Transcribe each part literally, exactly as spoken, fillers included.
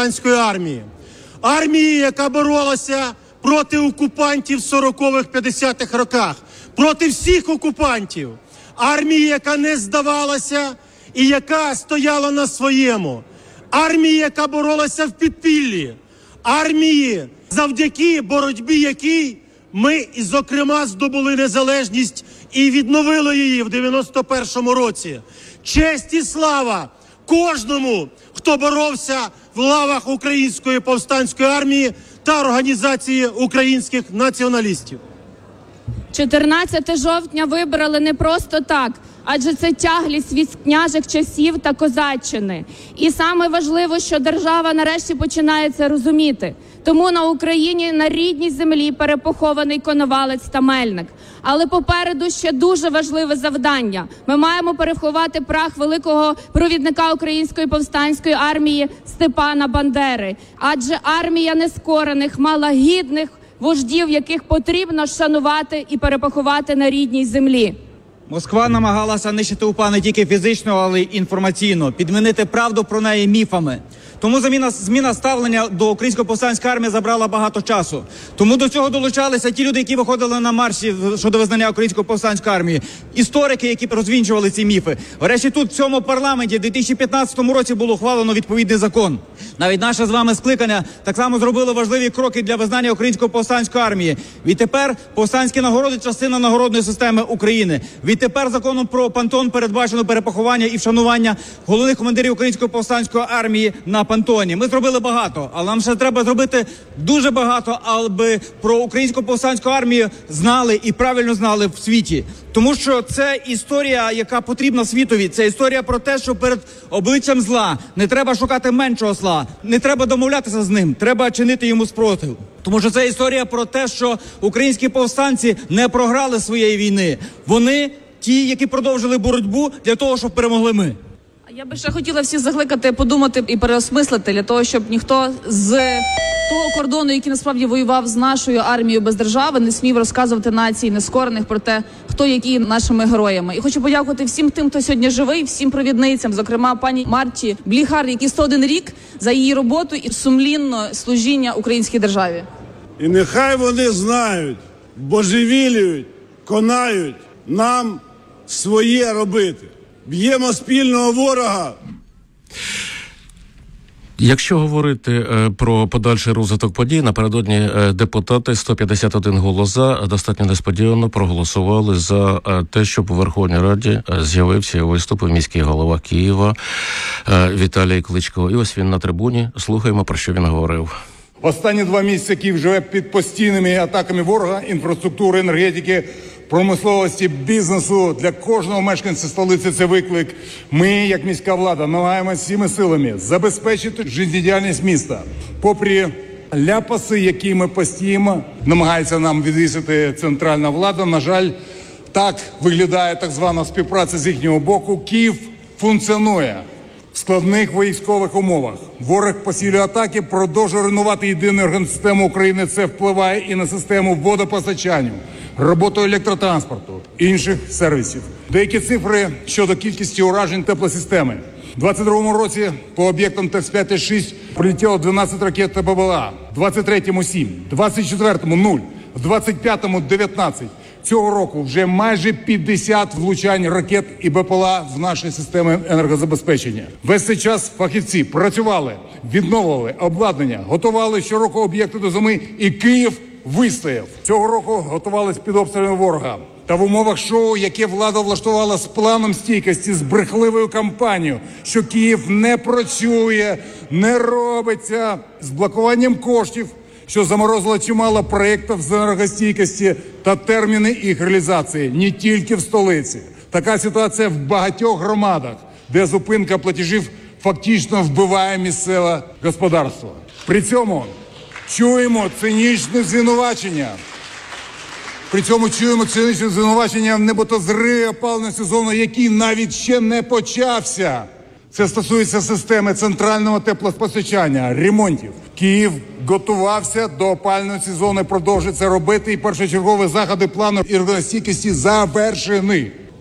повстанської армії. Армії, яка боролася проти окупантів в сорокових-п'ятдесятих роках, проти всіх окупантів. Армії, яка не здавалася і яка стояла на своєму. Армії, яка боролася в підпіллі. Армії, завдяки боротьбі якій ми, зокрема, здобули незалежність і відновили її в дев'яносто першому році. Честь і слава кожному, хто боровся в лавах Української повстанської армії та Організації українських націоналістів. чотирнадцяте жовтня вибрали не просто так, адже це тяглість від княжих часів та козаччини. І саме важливо, що держава нарешті починає це розуміти. Тому на Україні на рідній землі перепохований Коновалець та Мельник. Але попереду ще дуже важливе завдання. Ми маємо переховати прах великого провідника Української повстанської армії Степана Бандери. Адже армія нескорених мала гідних вождів, яких потрібно шанувати і перепоховати на рідній землі. Москва намагалася нищити УПА не тільки фізично, але й інформаційно, підмінити правду про неї міфами. Тому зміна, зміна ставлення до Української повстанської армії забрала багато часу. Тому до цього долучалися ті люди, які виходили на марші щодо визнання Української повстанської армії, історики, які розвінчували ці міфи. Врешті тут в цьому парламенті в дві тисячі п'ятнадцятому році було ухвалено відповідний закон. Навіть наше з вами скликання так само зробило важливі кроки для визнання Української повстанської армії. Відтепер повстанські нагороди – частина нагородної системи України. Відтепер законом про пантон передбачено перепоховання і вшанування головних командирів Української повстанської армії на пантоні. Ми зробили багато, але нам ще треба зробити дуже багато, аби про Українську повстанську армію знали і правильно знали в світі. Тому що це історія, яка потрібна світові. Це історія про те, що перед обличчям зла не треба шукати меншого зла, не треба домовлятися з ним, треба чинити йому спротив. Тому що це історія про те, що українські повстанці не програли своєї війни. Вони ті, які продовжили боротьбу для того, щоб перемогли ми. Я би ще хотіла всіх закликати подумати і переосмислити для того, щоб ніхто з того кордону, який насправді воював з нашою армією без держави, не смів розказувати нації нескорених про те, хто які нашими героями. І хочу подякувати всім тим, хто сьогодні живий, всім провідницям, зокрема пані Марті Бліхар, який сто один рік за її роботу і сумлінне служіння українській державі. І нехай вони знають, божевілюють, конають, нам своє робити. Б'ємо спільного ворога. Якщо говорити е, про подальший розвиток подій, напередодні е, депутати сто п'ятдесят один голос за достатньо несподівано проголосували за е, те, щоб у Верховній Раді е, з'явився і виступив міський голова Києва е, Віталій Кличко. І ось він на трибуні. Слухаємо, про що він говорив. Останні два місяці Київ живе під постійними атаками ворога, інфраструктури, енергетики, промисловості, бізнесу. Для кожного мешканця столиці це виклик. Ми, як міська влада, намагаємося всіми силами забезпечити життєдіяльність міста. Попри ляпаси, які ми постійно намагається нам відвісити центральна влада, на жаль, так виглядає так звана співпраця з їхнього боку. Київ функціонує в складних військових умовах. Ворог посилює атаки, продовжує руйнувати єдину енергосистему України. Це впливає і на систему водопостачання, роботу електротранспорту, інших сервісів. Деякі цифри щодо кількості уражень теплосистеми. У двадцять другому році по об'єктам ТЕЦ п'ять і шість прилетіло дванадцять ракет та БПЛА, в двадцять третьому – сім, в двадцять четвертому – нуль, в двадцять п'ятому – дев'ятнадцять. Цього року вже майже п'ятдесят влучань ракет і БПЛА в наші системи енергозабезпечення. Весь цей час фахівці працювали, відновлювали обладнання, готували щороку об'єкти до зими, і Київ вистояв. Цього року готувались під обстрілами ворога. Та в умовах шоу, яке влада влаштувала з планом стійкості, з брехливою кампанією, що Київ не працює, не робиться, з блокуванням коштів, що заморозило чимало проєктів з енергостійкості та терміни їх реалізації, не тільки в столиці. Така ситуація в багатьох громадах, де зупинка платежів фактично вбиває місцеве господарство. При цьому чуємо цинічне звинувачення. При цьому чуємо цинічне звинувачення в нібито зриві опалювального сезону, який навіть ще не почався. Це стосується системи центрального теплопостачання, ремонтів. Київ готувався до опалювального сезону, продовжує це робити, і першочергові заходи плану енергостійкості завершені.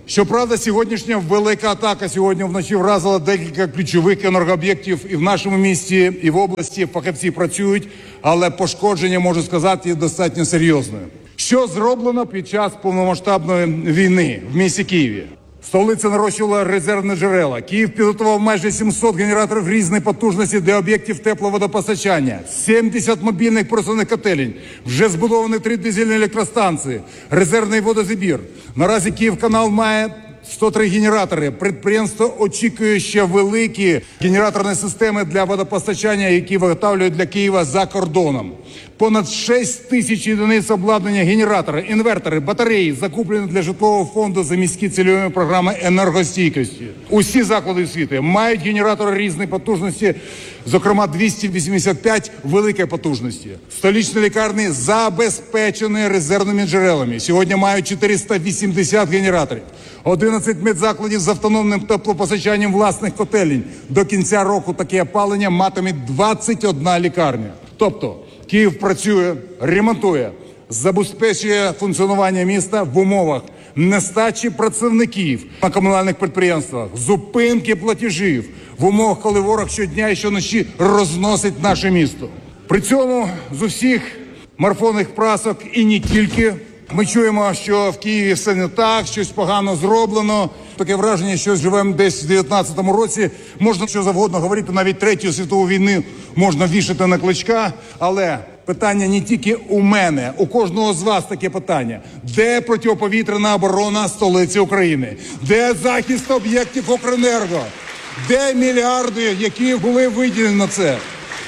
Щоправда, сьогоднішня велика атака сьогодні вночі вразила декілька ключових енергооб'єктів і в нашому місті, і в області. Фахівці працюють, але пошкодження, можу сказати, достатньо серйозне. Що зроблено під час повномасштабної війни в місті Києві? Столиця нарощувала резервні джерела. Київ підготував майже сімсот генераторів різної потужності для об'єктів тепловодопостачання, сімдесят мобільних просувних котелень, вже збудовані три дизельні електростанції, резервний водозабір. Наразі Київканал має сто три генератори. Підприємство очікує ще великі генераторні системи для водопостачання, які виготовлюють для Києва за кордоном. Понад шість тисяч одиниць обладнання, генератори, інвертори, батареї закуплені для житлового фонду за міські цільові програми енергостійкості. Усі заклади освіти мають генератори різної потужності, зокрема двісті вісімдесят п'ять великої потужності. Столичні лікарні забезпечені резервними джерелами. Сьогодні мають чотириста вісімдесят генераторів. одинадцять медзакладів з автономним теплопостачанням власних котелень. До кінця року таке опалення матиме двадцять одна лікарня. Тобто Київ працює, ремонтує, забезпечує функціонування міста в умовах нестачі працівників на комунальних підприємствах, зупинки платежів, в умовах, коли ворог щодня і щоночі розносить наше місто. При цьому з усіх марафонних прасок і не тільки ми чуємо, що в Києві все не так, щось погано зроблено. Таке враження, що живемо десь в дев'ятнадцятому році. Можна що завгодно говорити, навіть Третю світову війну можна вішати на кличка. Але питання не тільки у мене, у кожного з вас таке питання. Де протиповітряна оборона столиці України? Де захист об'єктів Укренерго? Де мільярди, які були виділені на це?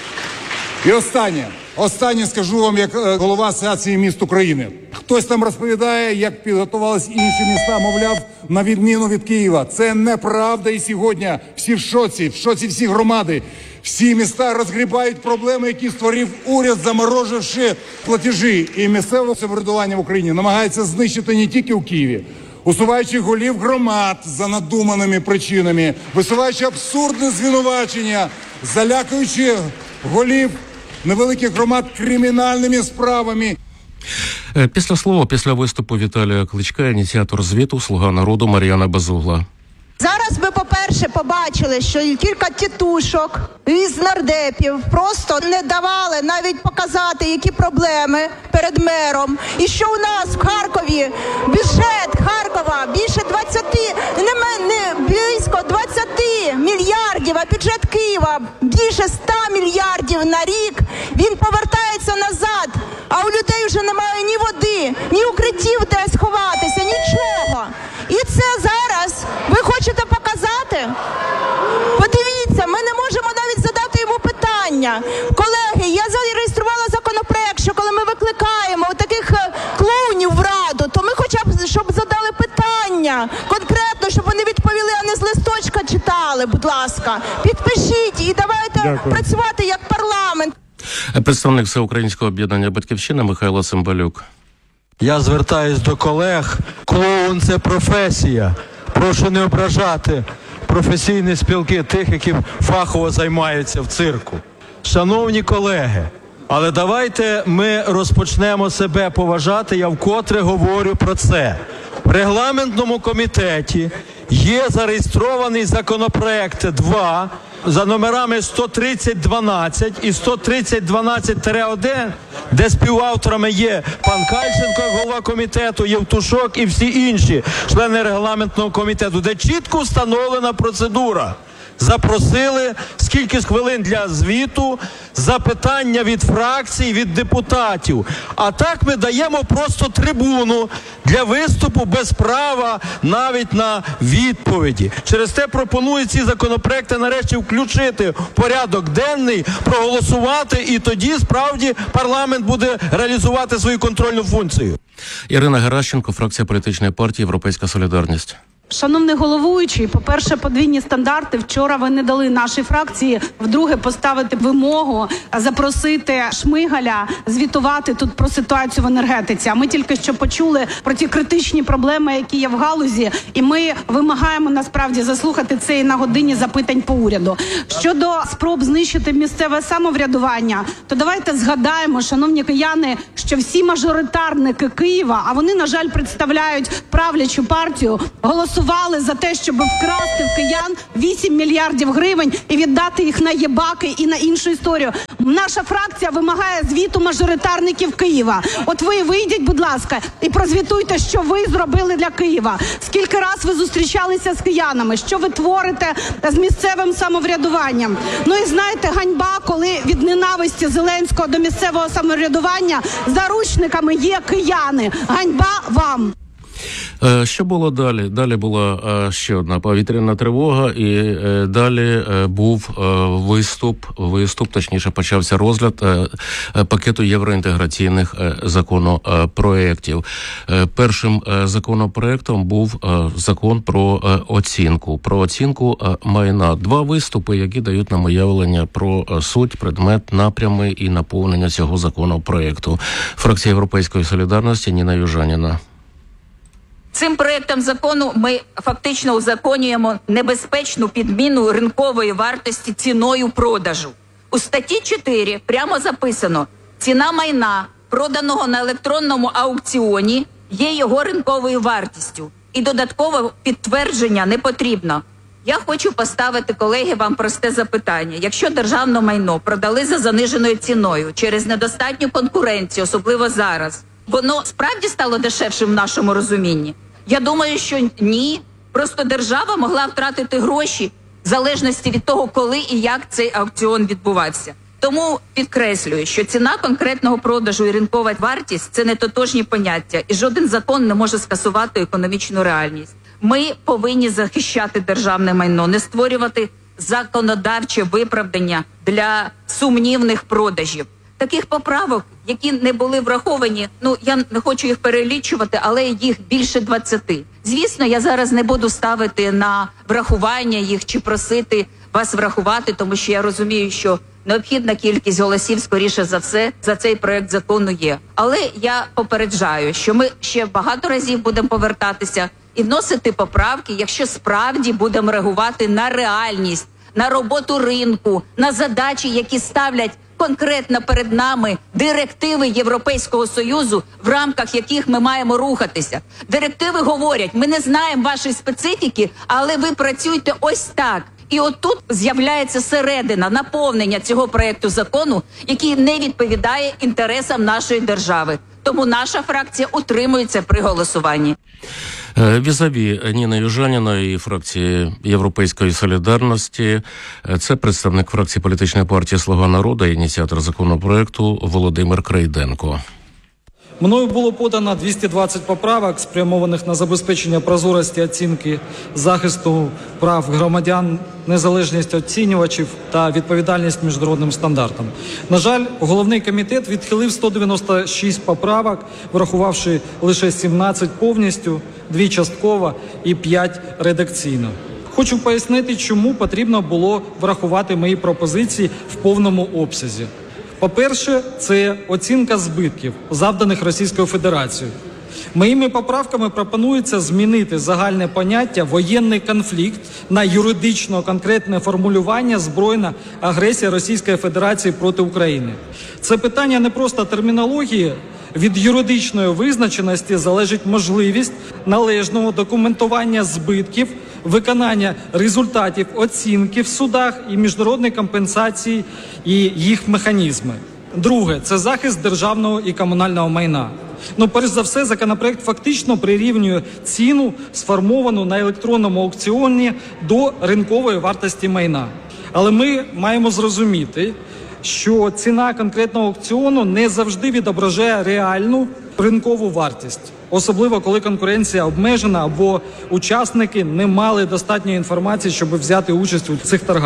І останнє. Останнє скажу вам, як голова Асоціації міст України. Хтось там розповідає, як підготувались інші міста, мовляв, на відміну від Києва. Це неправда, і сьогодні всі в шоці, в шоці всі громади. Всі міста розгрібають проблеми, які створив уряд, замороживши платежі. І місцеве самоврядування в Україні намагається знищити не тільки у Києві, усуваючи голів громад за надуманими причинами, висуваючи абсурдне звинувачення, залякуючи голів невеликих громад кримінальними справами. Після слова, після виступу Віталія Кличка, ініціатор звіту «Слуга народу» Мар'яна Безугла. Зараз ми, по-перше, побачили, що кілька тітушок із нардепів просто не давали навіть показати, які проблеми перед мером. І що у нас в Харкові бюджет Харкова більше двадцяти, не, не близько двадцяти мільярдів, а бюджет Києва більше ста мільярдів на рік. Він повертається назад, а у людей вже немає ні води, ні укриттів, де сховатися, нічого. І це зараз ви хочете показати? Подивіться, ми не можемо навіть задати йому питання. Колеги, я зареєструвала законопроект, що коли ми викликаємо таких клоунів в раду, то ми хоча б, щоб задали питання конкретно, щоб вони відповіли, а не з листочка читали, будь ласка. Підпишіть і давайте Дякую. Працювати як парламент. Представник Всеукраїнського об'єднання «Батьківщина» Михайло Цимбалюк. Я звертаюсь до колег. Клоун – це професія. Прошу не ображати професійні спілки тих, які фахово займаються в цирку. Шановні колеги, але давайте ми розпочнемо себе поважати, я вкотре говорю про це. В регламентному комітеті є зареєстрований законопроект два за номерами сто тридцять дванадцять і сто тридцять дванадцять один, де співавторами є пан Кальченко, голова комітету, Євтушок і всі інші члени регламентного комітету, де чітко встановлена процедура. Запросили скільки хвилин для звіту, запитання від фракцій, від депутатів. А так ми даємо просто трибуну для виступу без права навіть на відповіді. Через те пропоную ці законопроекти нарешті включити в порядок денний, проголосувати, і тоді справді парламент буде реалізувати свою контрольну функцію. Ірина Геращенко, фракція політичної партії «Європейська солідарність». Шановний головуючий, по-перше, подвійні стандарти. Вчора ви не дали нашій фракції вдруге поставити вимогу, запросити Шмигаля звітувати тут про ситуацію в енергетиці. А ми тільки що почули про ті критичні проблеми, які є в галузі, і ми вимагаємо насправді заслухати це і на годині запитань по уряду. Щодо спроб знищити місцеве самоврядування, то давайте згадаємо, шановні кияни, що всі мажоритарники Києва, а вони, на жаль, представляють правлячу партію, голосували за те, щоб вкрасти в киян вісім мільярдів гривень і віддати їх на єбаки і на іншу історію. Наша фракція вимагає звіту мажоритарників Києва. От ви вийдіть, будь ласка, і прозвітуйте, що ви зробили для Києва. Скільки раз ви зустрічалися з киянами? Що ви творите з місцевим самоврядуванням? Ну і знаєте, ганьба, коли від ненависті Зеленського до місцевого самоврядування заручниками є кияни. Ганьба вам! Що було далі? Далі була ще одна повітряна тривога, і далі був виступ, виступ, точніше почався розгляд пакету євроінтеграційних законопроєктів. Першим законопроєктом був закон про оцінку, про оцінку майна. Два виступи, які дають нам уявлення про суть, предмет, напрями і наповнення цього законопроєкту. Фракція Європейської солідарності, Ніна Южаніна. Цим проєктом закону ми фактично узаконюємо небезпечну підміну ринкової вартості ціною продажу. У статті чотири прямо записано: ціна майна, проданого на електронному аукціоні, є його ринковою вартістю. І додаткове підтвердження не потрібно. Я хочу поставити, колеги, вам просте запитання. Якщо державне майно продали за заниженою ціною через недостатню конкуренцію, особливо зараз, воно справді стало дешевшим в нашому розумінні? Я думаю, що ні. Просто держава могла втратити гроші в залежності від того, коли і як цей аукціон відбувався. Тому підкреслюю, що ціна конкретного продажу і ринкова вартість – це не тотожні поняття, і жоден закон не може скасувати економічну реальність. Ми повинні захищати державне майно, не створювати законодавче виправдання для сумнівних продажів. Таких поправок, які не були враховані, ну, я не хочу їх перелічувати, але їх більше двадцяти. Звісно, я зараз не буду ставити на врахування їх чи просити вас врахувати, тому що я розумію, що необхідна кількість голосів, скоріше за все, за цей проект закону є. Але я попереджаю, що ми ще багато разів будемо повертатися і вносити поправки, якщо справді будемо реагувати на реальність, на роботу ринку, на задачі, які ставлять конкретно перед нами директиви Європейського Союзу, в рамках яких ми маємо рухатися. Директиви говорять: ми не знаємо вашої специфіки, але ви працюєте ось так. І от тут з'являється середина, наповнення цього проєкту закону, який не відповідає інтересам нашої держави. Тому наша фракція утримується при голосуванні. Візаві Ніна Южаніна і фракції Європейської солідарності. Це представник фракції політичної партії «Слуга народу», ініціатор законопроекту Володимир Крейденко. Мною було подано двісті двадцять поправок, спрямованих на забезпечення прозорості оцінки, захисту прав громадян, незалежність оцінювачів та відповідальність міжнародним стандартам. На жаль, головний комітет відхилив сто дев'яносто шість поправок, врахувавши лише сімнадцять повністю, дві частково і п'ять редакційно. Хочу пояснити, чому потрібно було врахувати мої пропозиції в повному обсязі. По-перше, це оцінка збитків, завданих Російською Федерацією. Моїми поправками пропонується змінити загальне поняття «воєнний конфлікт» на юридично конкретне формулювання «збройна агресія Російської Федерації проти України». Це питання не просто термінології. Від юридичної визначеності залежить можливість належного документування збитків, виконання результатів оцінки в судах і міжнародної компенсації і їх механізми. Друге – це захист державного і комунального майна. Ну, перш за все, законопроект фактично прирівнює ціну, сформовану на електронному аукціоні, до ринкової вартості майна. Але ми маємо зрозуміти, що ціна конкретного аукціону не завжди відображає реальну ринкову вартість. Особливо, коли конкуренція обмежена або учасники не мали достатньої інформації, щоб взяти участь у цих торгах.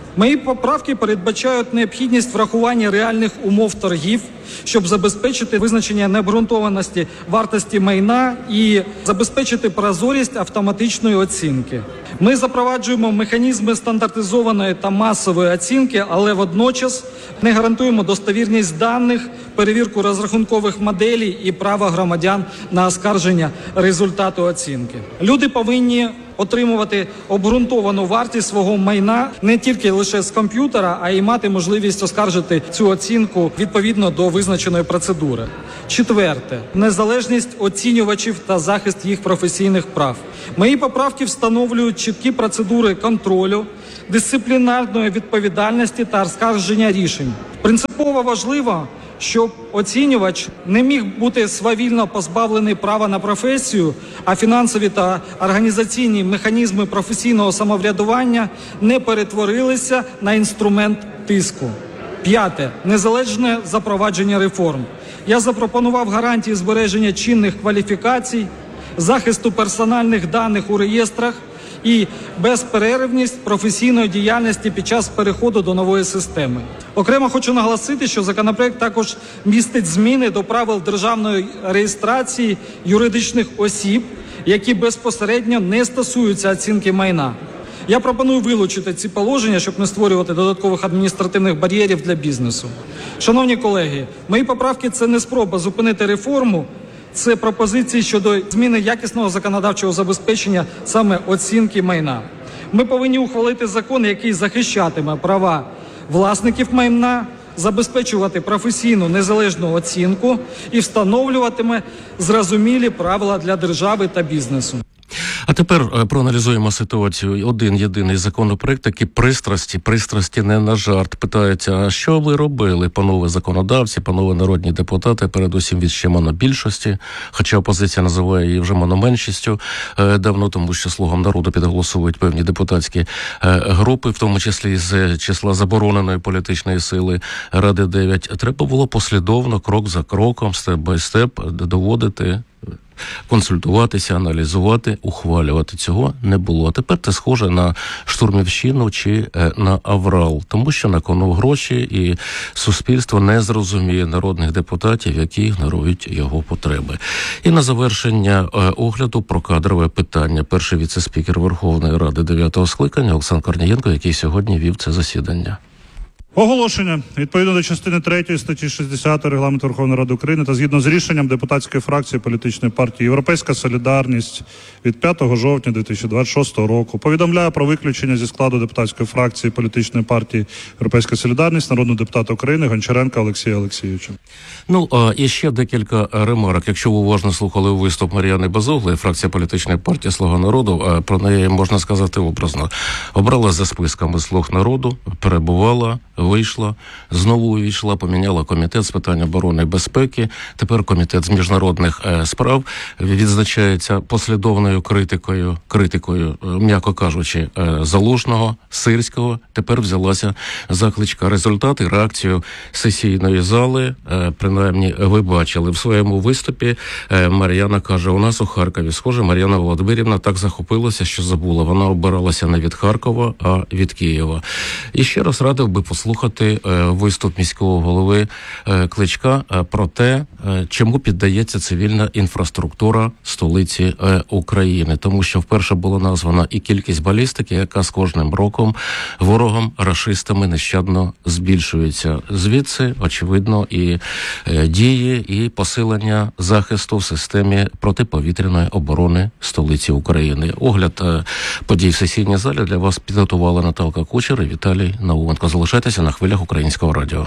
Мої поправки передбачають необхідність врахування реальних умов торгів, щоб забезпечити визначення необґрунтованості вартості майна і забезпечити прозорість автоматичної оцінки. Ми запроваджуємо механізми стандартизованої та масової оцінки, але водночас не гарантуємо достовірність даних, перевірку розрахункових моделей і право громадян на оскарження результату оцінки. Люди повинні отримувати обґрунтовану вартість свого майна не тільки лише з комп'ютера, а й мати можливість оскаржити цю оцінку відповідно до визначеної процедури. Четверте. Незалежність оцінювачів та захист їх професійних прав. Мої поправки встановлюють чіткі процедури контролю, дисциплінарної відповідальності та оскарження рішень. Принципово важливо, щоб оцінювач не міг бути свавільно позбавлений права на професію, а фінансові та організаційні механізми професійного самоврядування не перетворилися на інструмент тиску. П'яте. Незалежне запровадження реформ. Я запропонував гарантії збереження чинних кваліфікацій, захисту персональних даних у реєстрах і безперервність професійної діяльності під час переходу до нової системи. Окремо хочу наголосити, що законопроект також містить зміни до правил державної реєстрації юридичних осіб, які безпосередньо не стосуються оцінки майна. Я пропоную вилучити ці положення, щоб не створювати додаткових адміністративних бар'єрів для бізнесу. Шановні колеги, мої поправки – це не спроба зупинити реформу, це пропозиції щодо зміни якісного законодавчого забезпечення саме оцінки майна. Ми повинні ухвалити закон, який захищатиме права власників майна, забезпечувати професійну незалежну оцінку і встановлюватиме зрозумілі правила для держави та бізнесу. А тепер проаналізуємо ситуацію. Один єдиний законопроект, такі пристрасті, пристрасті не на жарт. Питаються, а що ви робили, панове законодавці, панове народні депутати, передусім від ще монобільшості, хоча опозиція називає її вже мономеншістю е, давно, тому що слугам народу підголосовують певні депутатські е, групи, в тому числі з числа забороненої політичної сили Ради дев'ять. Треба було послідовно, крок за кроком, степ-бай-степ доводити, консультуватися, аналізувати, ухвалювати. Цього не було. А тепер це схоже на штурмівщину чи е, на аврал, тому що на кону гроші і суспільство не зрозуміє народних депутатів, які ігнорують його потреби. І на завершення е, огляду про кадрове питання. Перший віце-спікер Верховної Ради дев'ятого скликання Олександр Корнієнко, який сьогодні вів це засідання. Оголошення. Відповідно до частини третьої статті шістдесят Регламенту Верховної Ради України та згідно з рішенням депутатської фракції політичної партії «Європейська солідарність» від п'ятого жовтня дві тисячі двадцять шостого року повідомляю про виключення зі складу депутатської фракції політичної партії «Європейська солідарність» народного депутата України Гончаренка Олексія Олексійовича. Ну, а і ще декілька ремарок. Якщо ви уважно слухали виступ Мар'яни Безуглої, фракція політичної партії «Слуга народу», про неї можна сказати образно. Обрала за списками «Слуг народу», перебувала, вийшла, знову увійшла, поміняла комітет з питань оборони і безпеки. Тепер комітет з міжнародних е, справ відзначається послідовною критикою, критикою, е, м'яко кажучи, е, Залужного, Сирського. Тепер взялася за Кличка. Результати, реакцію сесійної зали, е, принаймні ви бачили в своєму виступі. Е, Мар'яна каже, у нас у Харкові, схоже, Мар'яна Володимирівна так захопилася, що забула. Вона обиралася не від Харкова, а від Києва. І ще раз радив би послухати е, виступ міського голови е, Кличка е, про те, е, чому піддається цивільна інфраструктура столиці е, України. Тому що вперше була названа і кількість балістики, яка з кожним роком ворогом, рашистами нещадно збільшується. Звідси, очевидно, і е, дії, і посилення захисту в системі протиповітряної оборони столиці України. Огляд е, подій в сесійній залі для вас підготувала Наталка Кучер і Віталій Науменко. Залишайтеся на хвилях Українського радіо.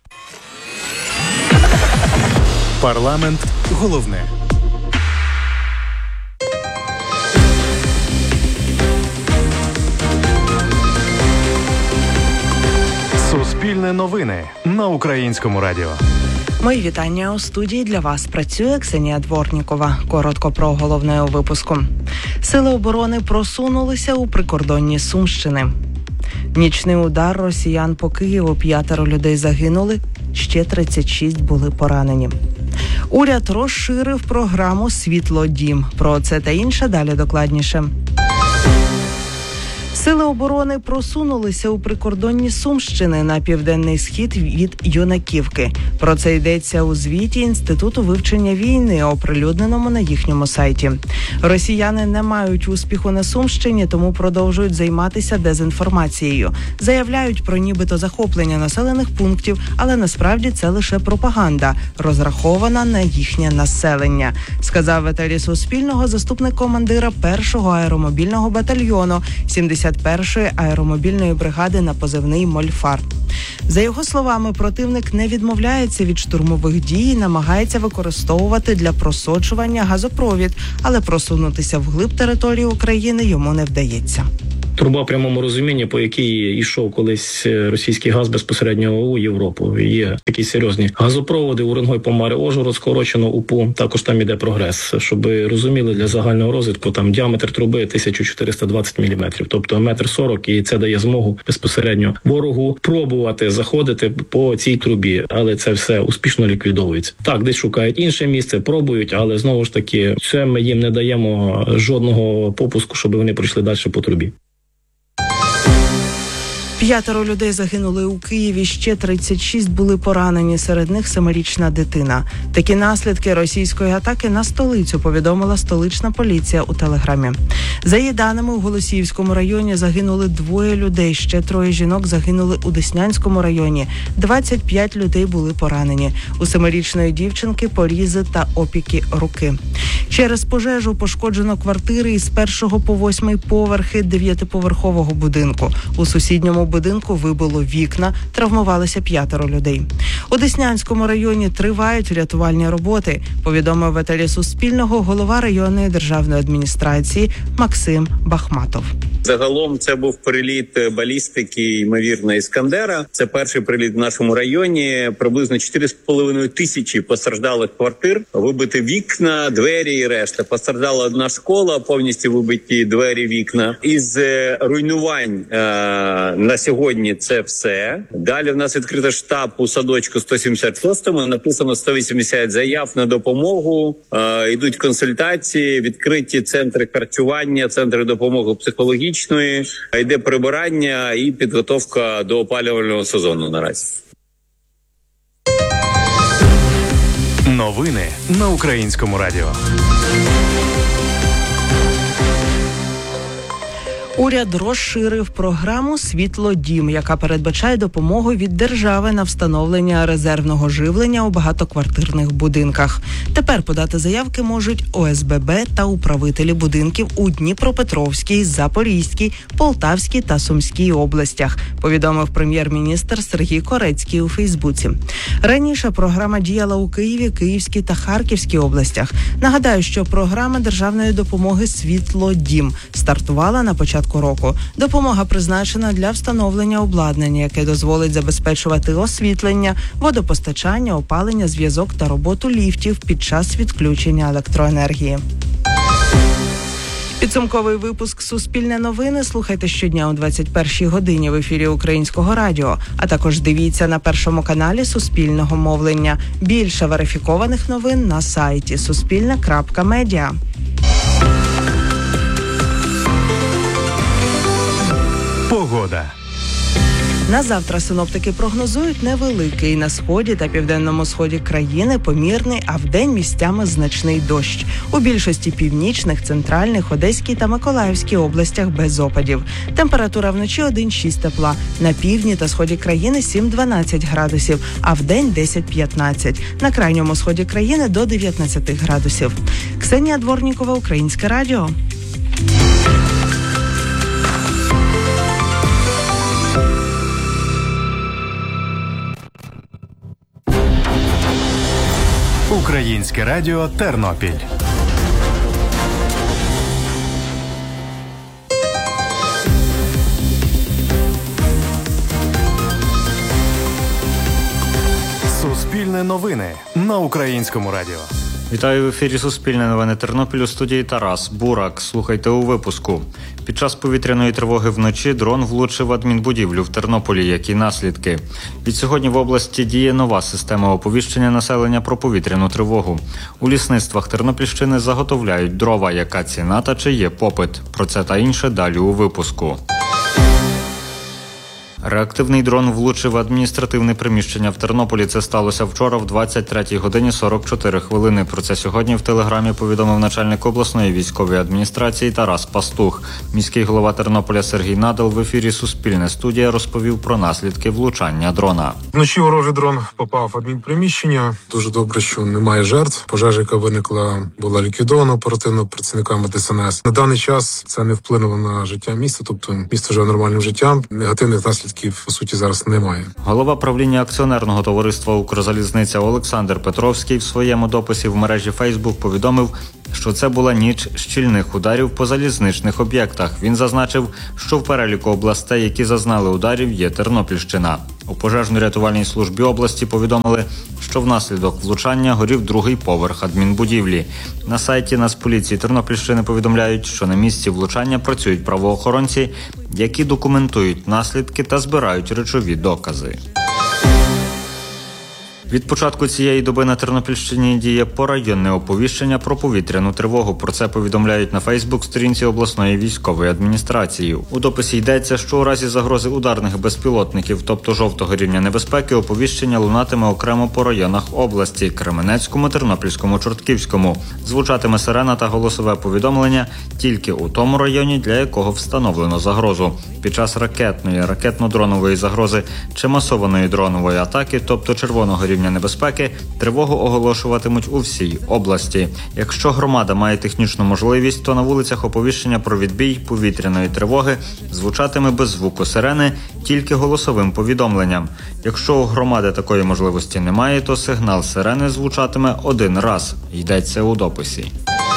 Парламент головне. Суспільне новини на Українському радіо. Мої вітання. У студії для вас працює Ксенія Дворнікова. Коротко про головне у випуску. Сили оборони просунулися у прикордонні Сумщини. Нічний удар росіян по Києву. П'ятеро людей загинули, ще тридцять шість були поранені. Уряд розширив програму «Світло-Дім». Про це та інше далі докладніше. Сили оборони просунулися у прикордонні Сумщини на південний схід від Юнаківки. Про це йдеться у звіті Інституту вивчення війни, оприлюдненому на їхньому сайті. Росіяни не мають успіху на Сумщині, тому продовжують займатися дезінформацією. Заявляють про нібито захоплення населених пунктів, але насправді це лише пропаганда, розрахована на їхнє населення, сказав в етері Суспільного заступник командира першого аеромобільного батальйону сімдесят першої аеромобільної бригади на позивний «Мольфар». За його словами, противник не відмовляється від штурмових дій і намагається використовувати для просочування газопровід, але просунутися вглиб території України йому не вдається. Труба в прямому розумінні, по якій йшов колись російський газ безпосередньо у Європу. Є такі серйозні газопроводи Уренгой, Помари, Ожгород, скорочено УПУ. Також там іде прогрес. Щоб розуміли, для загального розвитку там діаметр труби тисяча чотириста двадцять міліметрів, тобто метр сорок, і це дає змогу безпосередньо ворогу пробувати заходити по цій трубі, але це все успішно ліквідовується. Так, десь шукають інше місце, пробують, але знову ж таки, це ми їм не даємо жодного попуску, щоб вони пройшли далі по трубі. П'ятеро людей загинули у Києві, ще тридцять шість були поранені, серед них семирічна дитина. Такі наслідки російської атаки на столицю повідомила столична поліція у Телеграмі. За її даними, у Голосіївському районі загинули двоє людей, ще троє жінок загинули у Деснянському районі, двадцять п'ять людей були поранені. У семирічної дівчинки порізи та опіки руки. Через пожежу пошкоджено квартири із першого по восьмий поверхи дев'ятиповерхового будинку. У сусідньому будинку вибило вікна, травмувалися п'ятеро людей. У Деснянському районі тривають рятувальні роботи, повідомив в етері Суспільного голова районної державної адміністрації Максим Бахматов. Загалом це був приліт балістики, ймовірно, Іскандера. Це перший приліт в нашому районі. Приблизно чотири з половиною тисячі постраждалих квартир, вибиті вікна, двері і решта. Постраждала одна школа, повністю вибиті двері, вікна. Із руйнувань е- на сьогодні це все. Далі в нас відкрито штаб у садочку сто сімдесят шостому. Написано сто вісімдесят заяв на допомогу. Е- йдуть консультації, відкриті центри харчування, центри допомоги психологічної. Йде прибирання і підготовка до опалювального сезону наразі. Новини на Українському радіо. Уряд розширив програму «Світлодім», яка передбачає допомогу від держави на встановлення резервного живлення у багатоквартирних будинках. Тепер подати заявки можуть О С Б Б та управителі будинків у Дніпропетровській, Запорізькій, Полтавській та Сумській областях, повідомив прем'єр-міністр Сергій Корецький у Фейсбуці. Раніше програма діяла у Києві, Київській та Харківській областях. Нагадаю, що програма державної допомоги «Світлодім» стартувала на початку року. Допомога призначена для встановлення обладнання, яке дозволить забезпечувати освітлення, водопостачання, опалення, зв'язок та роботу ліфтів під час відключення електроенергії. Підсумковий випуск «Суспільне новини» слухайте щодня о двадцять першій годині в ефірі Українського радіо, а також дивіться на Першому каналі Суспільного мовлення. Більше верифікованих новин на сайті суспільне крапка медіа. Погода. На завтра синоптики прогнозують невеликий на сході та південному сході країни помірний, а вдень місцями значний дощ. У більшості північних, центральних, Одеській та Миколаївській областях без опадів. Температура вночі один-шість тепла. На півдні та сході країни сім-дванадцять градусів, а вдень десять-п'ятнадцять. На крайньому сході країни до дев'ятнадцять градусів. Ксенія Дворнікова, Українське радіо. Українське радіо Тернопіль. Суспільне новини на Українському радіо. Вітаю в ефірі Суспільне новини Тернопіль, у студії Тарас Бурак. Слухайте у випуску. Під час повітряної тривоги вночі дрон влучив адмінбудівлю в Тернополі. Які наслідки? Від сьогодні в області діє нова система оповіщення населення про повітряну тривогу. У лісництвах Тернопільщини заготовляють дрова. Яка ціна та чи є попит? Про це та інше далі у випуску. Реактивний дрон влучив в адміністративне приміщення в Тернополі. Це сталося вчора в двадцять третій годині сорок чотири хвилини. Про це сьогодні в Телеграмі повідомив начальник обласної військової адміністрації Тарас Пастух. Міський голова Тернополя Сергій Надал в ефірі «Суспільне студія» розповів про наслідки влучання дрона. Вночі ворожий дрон попав в адмінприміщення. Дуже добре, що немає жертв. Пожежа, яка виникла, була ліквідована оперативно працівниками ДСНС. На даний час це не вплинуло на життя міста, тобто місто живе нормальним життям. Негативних наслідків, по суті, зараз немає. Голова правління акціонерного товариства «Укрзалізниця» Олександр Петровський в своєму дописі в мережі Фейсбук повідомив, що це була ніч щільних ударів по залізничних об'єктах. Він зазначив, що в переліку областей, які зазнали ударів, є Тернопільщина. У пожежно-рятувальній службі області повідомили, що внаслідок влучання горів другий поверх адмінбудівлі. На сайті Нацполіції Тернопільщини повідомляють, що на місці влучання працюють правоохоронці, які документують наслідки та збирають речові докази. Від початку цієї доби на Тернопільщині діє порайонне оповіщення про повітряну тривогу. Про це повідомляють на Фейсбук-сторінці обласної військової адміністрації. У дописі йдеться, що у разі загрози ударних безпілотників, тобто жовтого рівня небезпеки, оповіщення лунатиме окремо по районах області – Кременецькому, Тернопільському, Чортківському. Звучатиме сирена та голосове повідомлення тільки у тому районі, для якого встановлено загрозу. Під час ракетної, ракетно-дронової загрози чи масованої дронової атаки, тобто червоного рівня небезпеки, тривогу оголошуватимуть у всій області. Якщо громада має технічну можливість, то на вулицях оповіщення про відбій повітряної тривоги звучатиме без звуку сирени, тільки голосовим повідомленням. Якщо у громади такої можливості немає, то сигнал сирени звучатиме один раз, йдеться у дописі.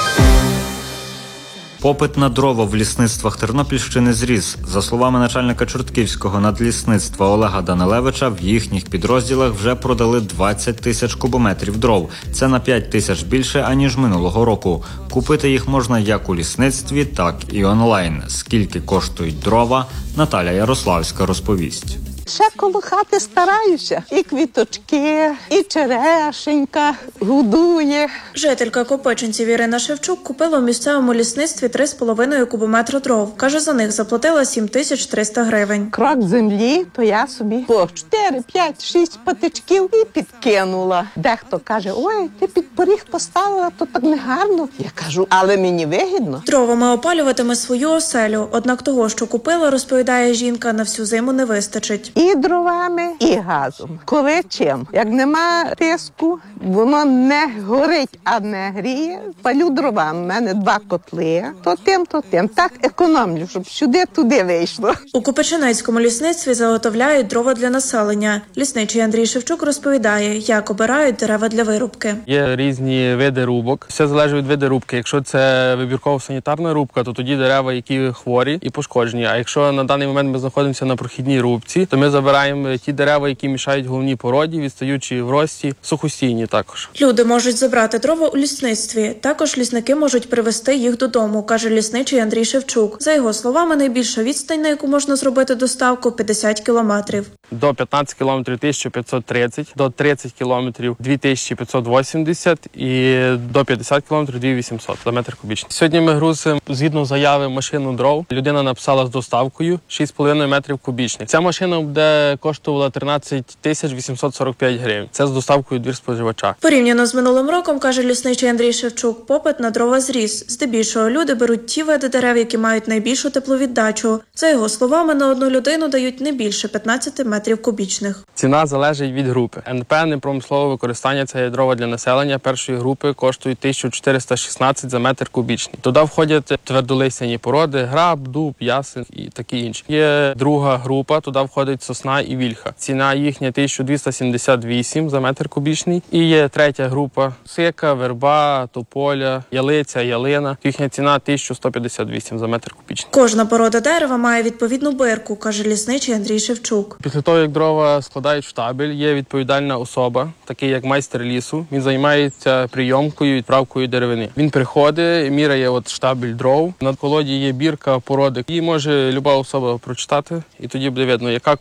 Попит на дрова в лісництвах Тернопільщини зріс. За словами начальника Чортківського надлісництва Олега Данилевича, в їхніх підрозділах вже продали двадцять тисяч кубометрів дров. Це на п'ять тисяч більше, аніж минулого року. Купити їх можна як у лісництві, так і онлайн. Скільки коштують дрова, Наталя Ярославська розповість. Ще коло хати стараюся. І квіточки, і черешенька годує. Жителька Копичинців Ірина Шевчук купила в місцевому лісництві три з половиною кубометри дров. Каже, за них заплатила сім тисяч триста гривень. Крок землі, то я собі по чотири, п'ять, шість патичків і підкинула. Дехто каже, ой, ти під поріг поставила, то так негарно. Я кажу, але мені вигідно. Дровами опалюватиме свою оселю. Однак того, що купила, розповідає жінка, на всю зиму не вистачить. І дровами, і газом. Коли чим? Як нема тиску, воно не горить, а не гріє. Палю дровами. У мене два котли. То тим, то тим. Так економлю, щоб сюди-туди вийшло. У Копичинецькому лісництві заготовляють дрова для населення. Лісничий Андрій Шевчук розповідає, як обирають дерева для вирубки. Є різні види рубок. Все залежить від виду рубки. Якщо це вибірково санітарна рубка, то тоді дерева, які хворі і пошкоджені. А якщо на даний момент ми знаходимося на прохідній рубці, то ми забираємо ті дерева, які мішають головній породі, відстаючи в рості, сухостійні також. Люди можуть забрати дрова у лісництві. Також лісники можуть привезти їх додому, каже лісничий Андрій Шевчук. За його словами, найбільша відстань, на яку можна зробити доставку – п'ятдесят кілометрів. До п'ятнадцять кілометрів – тисяча п'ятсот тридцять, до тридцять кілометрів – дві тисячі п'ятсот вісімдесят і до п'ятдесят кілометрів – дві тисячі вісімсот за метр кубічний. Сьогодні ми грузимо, згідно заяви, машину дров. Людина написала з доставкою шість з половиною метрів кубічних. Ця машина буде коштувала тринадцять тисяч вісімсот сорок п'ять гривень. Це з доставкою двір споживача. Порівняно з минулим роком, каже лісничий Андрій Шевчук, попит на дрова зріс. Здебільшого люди беруть ті види дерев, які мають найбільшу тепловіддачу. За його словами, на одну людину дають не більше п'ятнадцять метрів кубічних. Ціна залежить від групи. ен пе непромислове використання – це є дрова для населення першої групи, коштують тисяча чотириста шістнадцять за метр кубічний. Туди входять твердолистяні породи, граб, дуб, ясен і такі інші. Є друга група, туди входить сосна і вільха. Ціна їхня тисяча двісті сімдесят вісім за метр кубічний. І є третя група – сика, верба, тополя, ялиця, ялина. Їхня ціна тисяча сто п'ятдесят вісім за метр кубічний. Кожна порода дерева має відповідну бирку, каже лісничий Андрій Шевчук. Після того, як дрова складають в штабель, є відповідальна особа, такий як майстер лісу. Він займається прийомкою і відправкою деревини. Він приходить, міряє от штабель дров. На колоді є бірка породи. Її може люба особа прочитати, і тоді буде видно, яка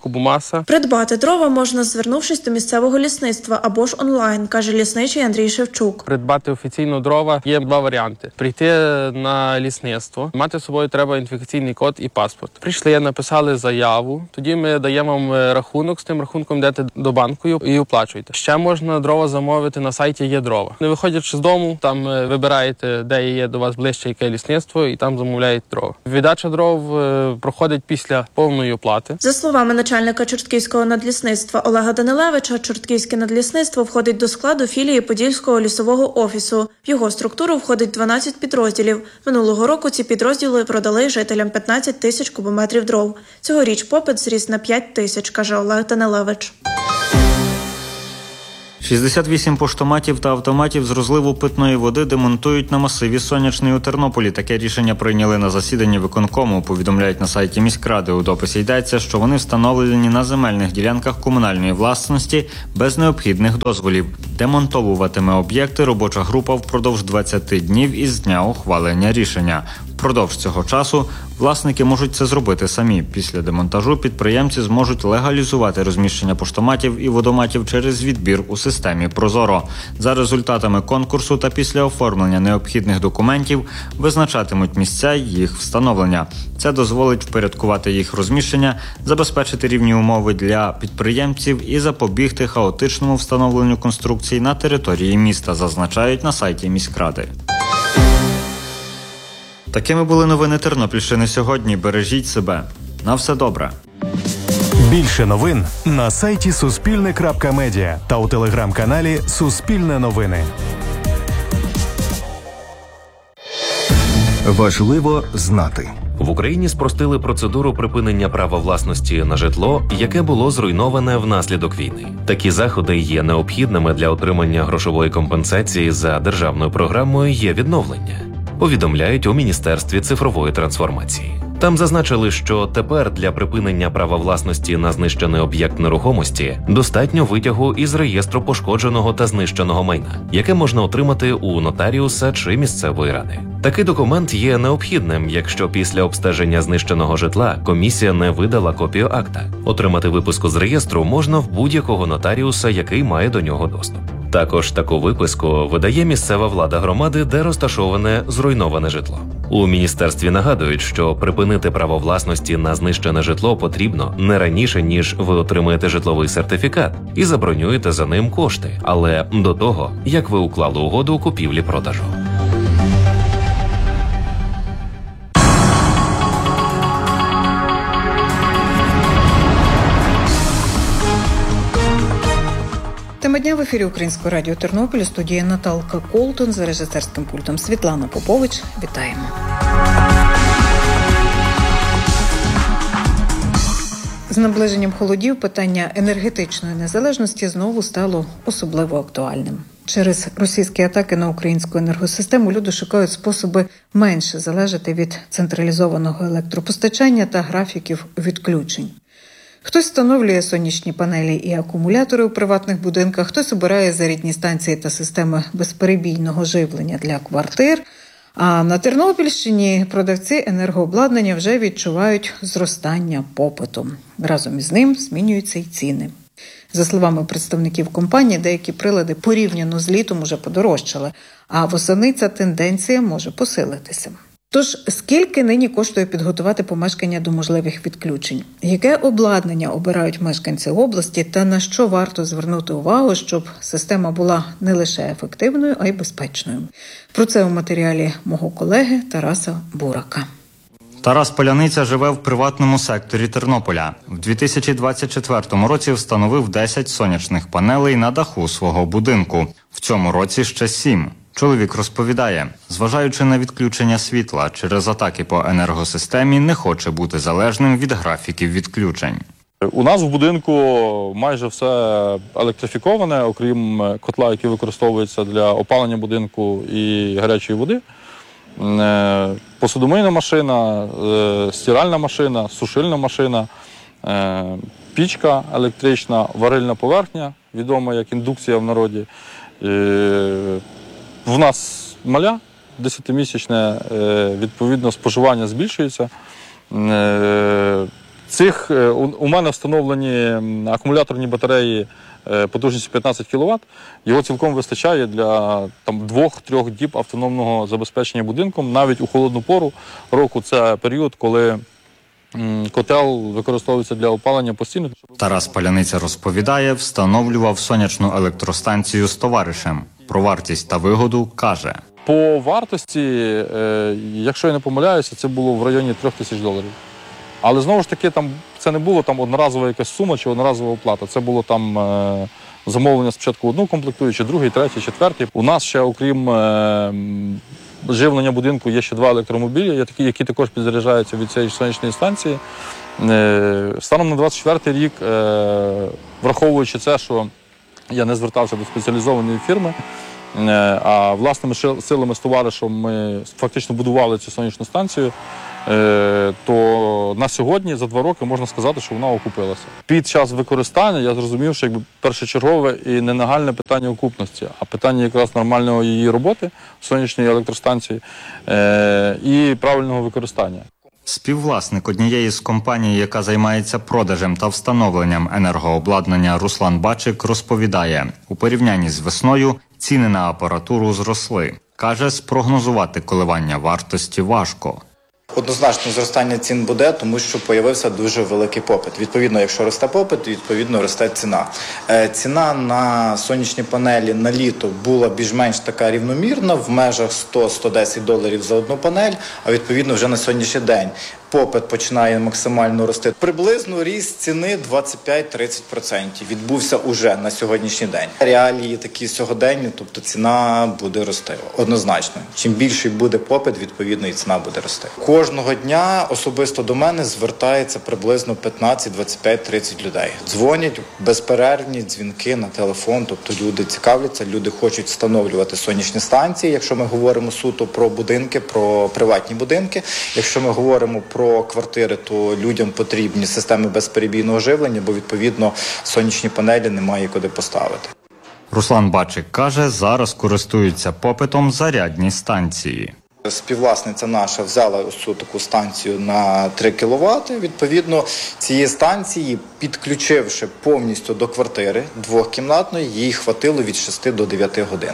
кубомаса. Придбати дрова можна, звернувшись до місцевого лісництва або ж онлайн, каже лісничий Андрій Шевчук. Придбати офіційно дрова є два варіанти. Прийти на лісництво, мати з собою треба ідентифікаційний код і паспорт. Прийшли, написали заяву, тоді ми даємо вам рахунок, з тим рахунком йдете до банку і оплачуєте. Ще можна дрова замовити на сайті «Є дрова». Не виходячи з дому, там вибираєте, де є до вас ближче яке лісництво, і там замовляєте дрова. Віддача дров проходить після повної оплати. За словами начальника Чортківського надлісництва Олега Данилевича, Чортківське надлісництво входить до складу філії Подільського лісового офісу. В його структуру входить дванадцять підрозділів. Минулого року ці підрозділи продали жителям п'ятнадцять тисяч кубометрів дров. Цьогоріч попит зріс на п'ять тисяч, каже Олег Данилевич. шістдесят вісім поштоматів та автоматів з розливу питної води демонтують на масиві Сонячний у Тернополі. Таке рішення прийняли на засіданні виконкому, повідомляють на сайті міськради. У дописі йдеться, що вони встановлені на земельних ділянках комунальної власності без необхідних дозволів. Демонтовуватиме об'єкти робоча група впродовж двадцяти днів із дня ухвалення рішення. Впродовж цього часу власники можуть це зробити самі. Після демонтажу підприємці зможуть легалізувати розміщення поштоматів і водоматів через відбір у системі «Прозоро». За результатами конкурсу та після оформлення необхідних документів визначатимуть місця їх встановлення. Це дозволить впорядкувати їх розміщення, забезпечити рівні умови для підприємців і запобігти хаотичному встановленню конструкцій на території міста, зазначають на сайті міськради. Такими були новини Тернопільщини сьогодні. Бережіть себе. На все добре. Більше новин на сайті суспільне крапка медіа та у телеграм-каналі Суспільне новини. Важливо знати. В Україні спростили процедуру припинення права власності на житло, яке було зруйноване внаслідок війни. Такі заходи є необхідними для отримання грошової компенсації за державною програмою «Є відновлення», повідомляють у Міністерстві цифрової трансформації. Там зазначили, що тепер для припинення права власності на знищений об'єкт нерухомості достатньо витягу із реєстру пошкодженого та знищеного майна, яке можна отримати у нотаріуса чи місцевої ради. Такий документ є необхідним, якщо після обстеження знищеного житла комісія не видала копію акта. Отримати виписку з реєстру можна в будь-якого нотаріуса, який має до нього доступ. Також таку виписку видає місцева влада громади, де розташоване зруйноване житло. У міністерстві нагадують, що припинити право власності на знищене житло потрібно не раніше, ніж ви отримаєте житловий сертифікат і забронюєте за ним кошти, але до того, як ви уклали угоду купівлі-продажу. Тема дня в ефірі Українського радіо Тернопіль. У студії Наталка Колтон, за режисерським пультом Світлана Попович. Вітаємо. З наближенням холодів питання енергетичної незалежності знову стало особливо актуальним. Через російські атаки на українську енергосистему люди шукають способи менше залежати від централізованого електропостачання та графіків відключень. Хтось встановлює сонячні панелі і акумулятори у приватних будинках, хтось обирає зарядні станції та системи безперебійного живлення для квартир. А на Тернопільщині продавці енергообладнання вже відчувають зростання попиту. Разом із ним змінюються й ціни. За словами представників компанії, деякі прилади порівняно з літом уже подорожчали, а восени ця тенденція може посилитися. Тож, скільки нині коштує підготувати помешкання до можливих відключень? Яке обладнання обирають мешканці області та на що варто звернути увагу, щоб система була не лише ефективною, а й безпечною? Про це у матеріалі мого колеги Тараса Бурака. Тарас Поляниця живе в приватному секторі Тернополя. В дві тисячі двадцять четвертому році встановив десять сонячних панелей на даху свого будинку. В цьому році ще сім. Чоловік розповідає, зважаючи на відключення світла через атаки по енергосистемі, не хоче бути залежним від графіків відключень. У нас в будинку майже все електрифіковане, окрім котла, який використовується для опалення будинку і гарячої води. Посудомийна машина, стиральна машина, сушильна машина, пічка електрична, варильна поверхня, відома як індукція в народі. В нас маля, десятимісячне, відповідно, споживання збільшується. Цих, у, у мене встановлені акумуляторні батареї потужністю п'ятнадцять кіловат. Його цілком вистачає для там, двох-трьох діб автономного забезпечення будинком. Навіть у холодну пору року це період, коли м, котел використовується для опалення постійно. Тарас Паляниця розповідає, встановлював сонячну електростанцію з товаришем. Про вартість та вигоду каже. По вартості, е, якщо я не помиляюся, це було в районі трьох тисяч доларів. Але знову ж таки, там це не було там одноразова якась сума чи одноразова оплата. Це було там е, замовлення спочатку одну комплектуючу, другий, третій, четвертий. У нас ще, окрім е, живлення будинку, є ще два електромобілі, які, які також підзаряджаються від цієї сонячної станції. Е, станом на двадцять четвертий рік, е, враховуючи це, що я не звертався до спеціалізованої фірми, а власними силами з товаришем ми фактично будували цю сонячну станцію, то на сьогодні, за два роки, можна сказати, що вона окупилася. Під час використання я зрозумів, що якби першочергове і не нагальне питання окупності, а питання якраз нормальної її роботи, сонячної електростанції, і правильного використання. Співвласник однієї з компаній, яка займається продажем та встановленням енергообладнання, Руслан Бачик розповідає, у порівнянні з весною ціни на апаратуру зросли. Каже, спрогнозувати коливання вартості важко. Однозначно зростання цін буде, тому що появився дуже великий попит. Відповідно, якщо росте попит, відповідно росте ціна. Е, ціна на сонячні панелі на літо була більш-менш така рівномірна, в межах сто - сто десять доларів за одну панель, а відповідно вже на сьогоднішній день попит починає максимально рости. Приблизно ріст ціни двадцять п'ять - тридцять відсотків відбувся уже на сьогоднішній день. Реалії такі сьогоденні, тобто ціна буде рости. Однозначно. Чим більший буде попит, відповідно і ціна буде рости. Кожного дня особисто до мене звертається приблизно п'ятнадцять, двадцять п'ять, тридцять людей. Дзвонять, безперервні дзвінки на телефон, тобто люди цікавляться, люди хочуть встановлювати сонячні станції, якщо ми говоримо суто про будинки, про приватні будинки. Якщо ми говоримо про квартири, то людям потрібні системи безперебійного живлення, бо відповідно сонячні панелі немає куди поставити. Руслан Бачик каже, зараз користуються попитом зарядні станції. Співвласниця наша взяла ось цю таку станцію на три кіловати. Відповідно, цієї станції, підключивши повністю до квартири двохкімнатної, їй хватило від шести до дев'яти годин.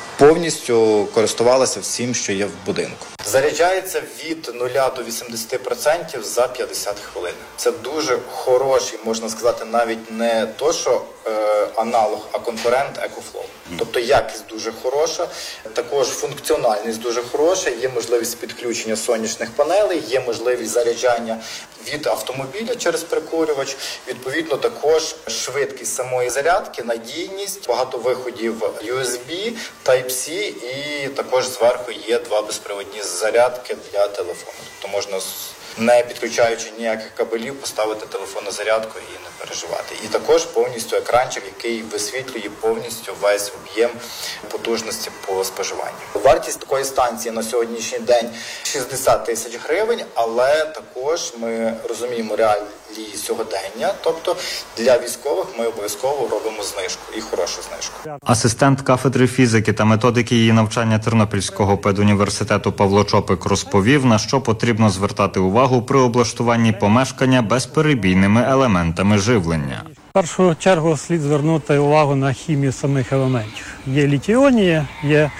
Повністю користувалася всім, що є в будинку. Заряджається від нуля до вісімдесяти відсотків за п'ятдесят хвилин. Це дуже хороший, можна сказати, навіть не то, що е, аналог, а конкурент EcoFlow. Тобто якість дуже хороша, також функціональність дуже хороша, є можливість підключення сонячних панелей, є можливість заряджання від автомобіля через прикурювач, відповідно також швидкість самої зарядки, надійність, багато виходів ю ес бі, Type-C і також зверху є два безпровідні зарядки для телефону. Тобто можна, не підключаючи ніяких кабелів, поставити телефон на зарядку і не переживати. І також повністю екранчик, який висвітлює повністю весь об'єм потужності по споживанню. Вартість такої станції на сьогоднішній день шістдесят тисяч гривень, але також ми розуміємо реалії сьогодення, тобто для військових ми обов'язково робимо знижку і хорошу знижку. Асистент кафедри фізики та методики її навчання Тернопільського педуніверситету Павло Чопик розповів, на що потрібно звертати увагу при облаштуванні помешкання безперебійними елементами живлення. В першу чергу слід звернути увагу на хімію самих елементів. Є літій-іонні, є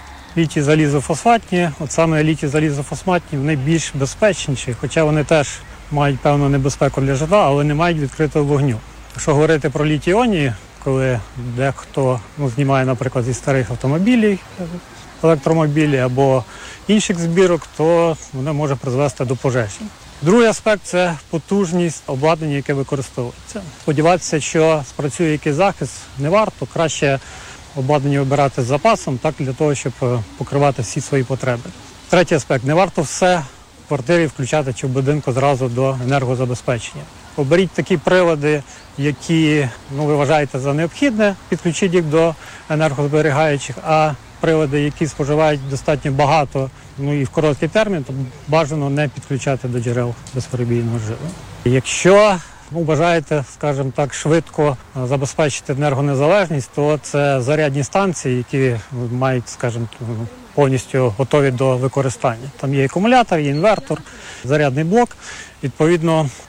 літій-залізофосфатні. От саме літій-залізофосфатні вони більш безпечніші, хоча вони теж мають певну небезпеку для житла, але не мають відкритого вогню. Якщо говорити про літій-іонні, коли дехто ну, знімає, наприклад, зі старих автомобілів, електромобілі або інших збірок, то воно може призвести до пожежі. Другий аспект – це потужність обладнання, яке використовується. Сподіватися, що спрацює якийсь захист, не варто. Краще обладнання вибирати з запасом, так для того, щоб покривати всі свої потреби. Третій аспект – не варто все в квартирі включати чи в будинку зразу до енергозабезпечення. Оберіть такі прилади, які ну, ви вважаєте за необхідне, підключіть їх до енергозберігаючих, а прилади, які споживають достатньо багато, ну і в короткий термін, то бажано не підключати до джерел безперебійного живлення. Якщо ну, бажаєте, скажімо так, швидко забезпечити енергонезалежність, то це зарядні станції, які мають, скажімо, повністю готові до використання. Там є акумулятор, є інвертор, зарядний блок. Відповідно,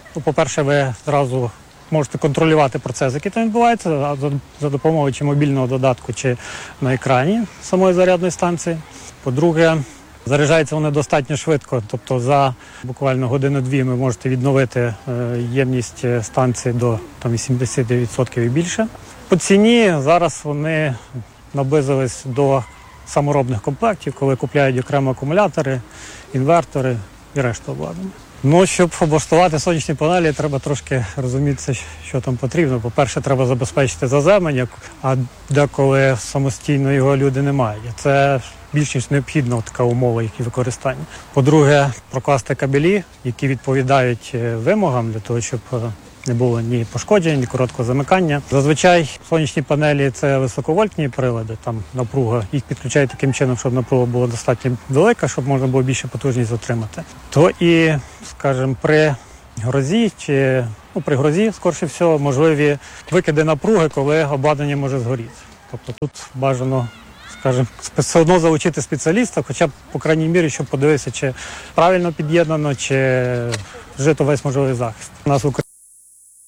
Ну, по-перше, ви зразу можете контролювати процес, який там відбувається, за, за допомогою чи мобільного додатку, чи на екрані самої зарядної станції. По-друге, заряджаються вони достатньо швидко, тобто за буквально годину-дві ви можете відновити е, ємність станції до там, вісімдесят відсотків і більше. По ціні зараз вони наблизились до саморобних комплектів, коли купляють окремо акумулятори, інвертори і решту обладнання. Ну, щоб облаштувати сонячні панелі, треба трошки розуміти, що там потрібно. По-перше, треба забезпечити заземлення, а деколи самостійно його люди не мають. Це більш ніж необхідна така умова їх використання. По-друге, прокласти кабелі, які відповідають вимогам для того, щоб не було ні пошкоджень, ні короткого замикання. Зазвичай сонячні панелі – це високовольтні прилади, там напруга. Їх підключають таким чином, щоб напруга була достатньо велика, щоб можна було більше потужність отримати. То і, скажімо, при грозі чи ну, при грозі, скоріше всього, можливі викиди напруги, коли обладнання може згоріти. Тобто тут бажано, скажімо, все одно залучити спеціаліста, хоча б, по крайній мірі, щоб подивитися, чи правильно під'єднано, чи вжито весь можливий захист. У нас в Україні